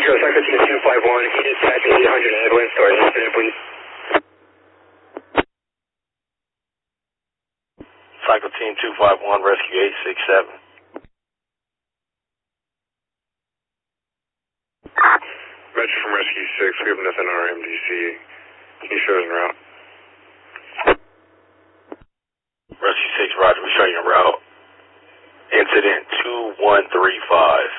Roger, Cycle Team 251, he dispatch 800 Edwin, start incident, please. Cycle Team 251, rescue 867. Metro from Rescue 6, we have nothing on our MDC. Can you show us en route? Rescue 6, Roger, we show you en route. Incident 2135.